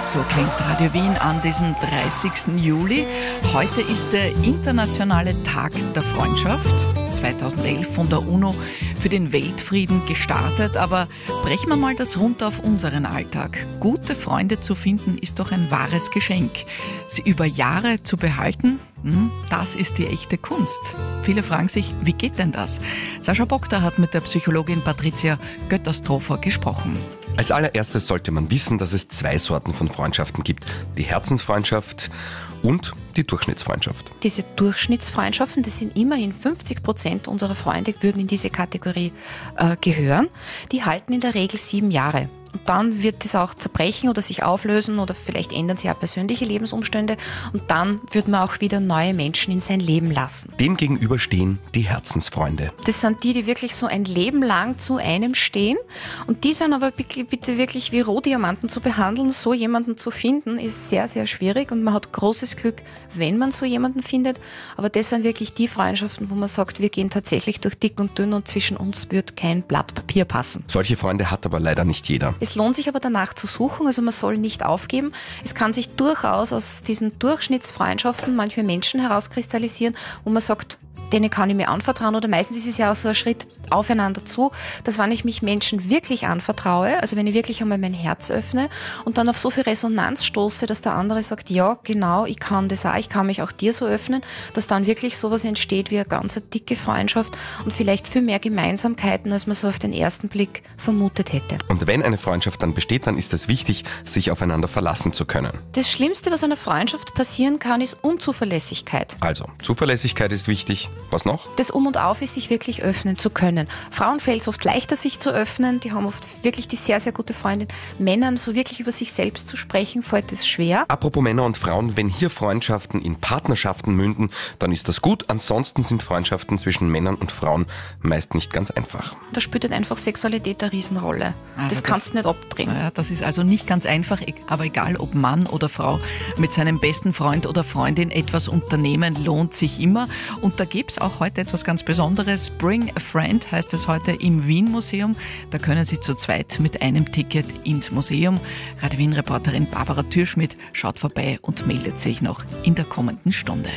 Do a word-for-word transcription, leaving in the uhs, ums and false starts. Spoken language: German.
So klingt Radio Wien an diesem dreißigsten Juli. Heute ist der internationale Tag der Freundschaft, zweitausendelf von der UNO für den Weltfrieden gestartet. Aber brechen wir mal das runter auf unseren Alltag. Gute Freunde zu finden ist doch ein wahres Geschenk. Sie über Jahre zu behalten, das ist die echte Kunst. Viele fragen sich, wie geht denn das? Sascha Bogda hat mit der Psychologin Patricia Götterstrofer gesprochen. Als allererstes sollte man wissen, dass es zwei Sorten von Freundschaften gibt. Die Herzensfreundschaft und die Durchschnittsfreundschaft. Diese Durchschnittsfreundschaften, das sind immerhin fünfzig Prozent unserer Freunde, würden in diese Kategorie äh, gehören. Die halten in der Regel sieben Jahre. Und dann wird es auch zerbrechen oder sich auflösen oder vielleicht ändern sich auch persönliche Lebensumstände und dann wird man auch wieder neue Menschen in sein Leben lassen. Dem gegenüber stehen die Herzensfreunde. Das sind die, die wirklich so ein Leben lang zu einem stehen und die sind aber bitte wirklich wie Rohdiamanten zu behandeln. So jemanden zu finden ist sehr, sehr schwierig und man hat großes Glück, wenn man so jemanden findet. Aber das sind wirklich die Freundschaften, wo man sagt, wir gehen tatsächlich durch dick und dünn und zwischen uns wird kein Blatt Papier passen. Solche Freunde hat aber leider nicht jeder. Es lohnt sich aber danach zu suchen, also man soll nicht aufgeben. Es kann sich durchaus aus diesen Durchschnittsfreundschaften manchmal Menschen herauskristallisieren, wo man sagt, denen kann ich mir anvertrauen oder meistens ist es ja auch so ein Schritt aufeinander zu, dass wenn ich mich Menschen wirklich anvertraue, also wenn ich wirklich einmal mein Herz öffne und dann auf so viel Resonanz stoße, dass der andere sagt, ja genau, ich kann das auch, ich kann mich auch dir so öffnen, dass dann wirklich sowas entsteht wie eine ganz dicke Freundschaft und vielleicht viel mehr Gemeinsamkeiten, als man so auf den ersten Blick vermutet hätte. Und wenn eine Freundschaft dann besteht, dann ist es wichtig, sich aufeinander verlassen zu können. Das Schlimmste, was einer Freundschaft passieren kann, ist Unzuverlässigkeit. Also, Zuverlässigkeit ist wichtig. Was noch? Das Um und Auf ist, sich wirklich öffnen zu können. Frauen fällt es oft leichter, sich zu öffnen. Die haben oft wirklich die sehr, sehr gute Freundin. Männern so wirklich über sich selbst zu sprechen, fällt es schwer. Apropos Männer und Frauen, wenn hier Freundschaften in Partnerschaften münden, dann ist das gut. Ansonsten sind Freundschaften zwischen Männern und Frauen meist nicht ganz einfach. Da spielt halt einfach Sexualität eine Riesenrolle. Also das kannst du nicht abdrehen. Ja, das ist also nicht ganz einfach, aber egal ob Mann oder Frau, mit seinem besten Freund oder Freundin etwas unternehmen lohnt sich immer. Und da gibt es auch heute etwas ganz Besonderes. Bring a Friend heißt es heute im Wien-Museum. Da können Sie zu zweit mit einem Ticket ins Museum. Radio Wien-Reporterin Barbara Türschmidt schaut vorbei und meldet sich noch in der kommenden Stunde.